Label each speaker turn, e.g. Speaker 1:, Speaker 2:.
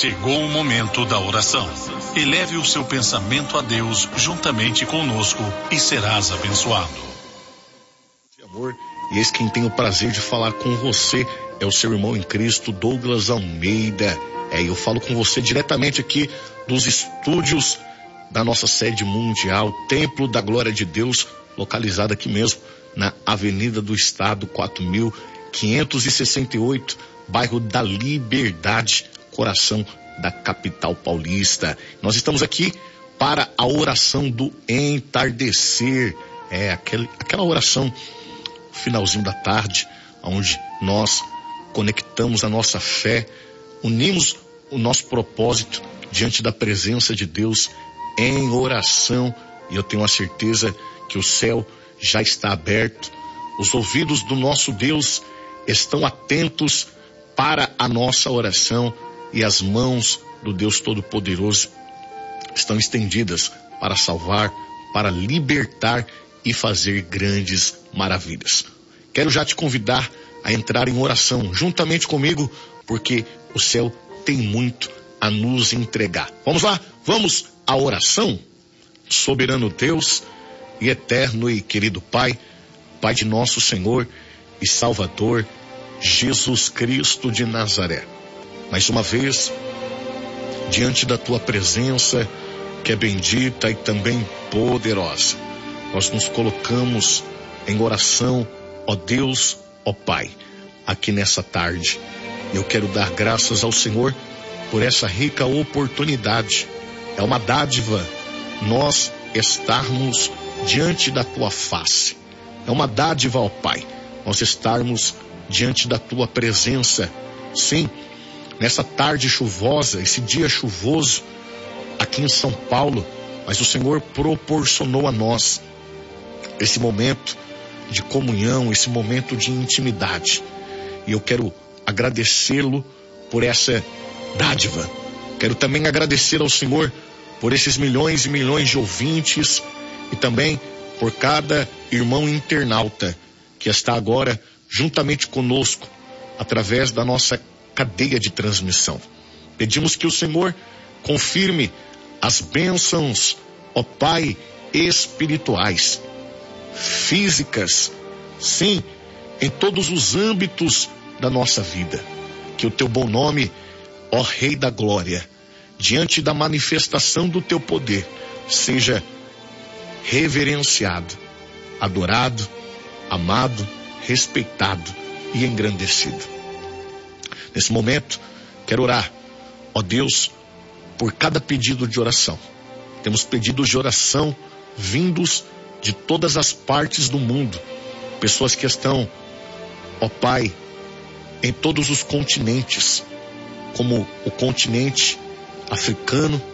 Speaker 1: Chegou o momento da oração. Eleve o seu pensamento a Deus juntamente conosco e serás abençoado.
Speaker 2: Amor, e eis quem tem o prazer de falar com você é o seu irmão em Cristo, Douglas Almeida. Eu falo com você diretamente aqui dos estúdios da nossa sede mundial, Templo da Glória de Deus, localizado aqui mesmo na Avenida do Estado, 4568, bairro da Liberdade, coração da capital paulista. Nós estamos aqui para a oração do entardecer, aquela oração finalzinho da tarde, onde nós conectamos a nossa fé, unimos o nosso propósito diante da presença de Deus em oração, e eu tenho a certeza que o céu já está aberto, os ouvidos do nosso Deus estão atentos para a nossa oração, e as mãos do Deus Todo-Poderoso estão estendidas para salvar, para libertar e fazer grandes maravilhas. Quero já te convidar a entrar em oração juntamente comigo, porque o céu tem muito a nos entregar. Vamos lá, vamos à oração. Soberano Deus e eterno e querido Pai, Pai de nosso Senhor e Salvador Jesus Cristo de Nazaré, mais uma vez diante da tua presença, que é bendita e também poderosa, nós nos colocamos em oração, ó Deus, ó Pai, aqui nessa tarde. Eu quero dar graças ao Senhor por essa rica oportunidade. É uma dádiva nós estarmos diante da tua face. É uma dádiva, ó Pai, nós estarmos diante da tua presença. Sim, nessa tarde chuvosa, esse dia chuvoso aqui em São Paulo, mas o Senhor proporcionou a nós esse momento de comunhão, esse momento de intimidade. E eu quero agradecê-lo por essa dádiva. Quero também agradecer ao Senhor por esses milhões e milhões de ouvintes e também por cada irmão internauta que está agora juntamente conosco através da nossa cadeia de transmissão. Pedimos que o Senhor confirme as bênçãos, ó Pai, espirituais, físicas, sim, em todos os âmbitos da nossa vida. Que o teu bom nome, ó Rei da Glória, diante da manifestação do teu poder, seja reverenciado, adorado, amado, respeitado e engrandecido. Nesse momento, quero orar, ó Deus, por cada pedido de oração. Temos pedidos de oração vindos de todas as partes do mundo. Pessoas que estão, ó Pai, em todos os continentes, como o continente africano,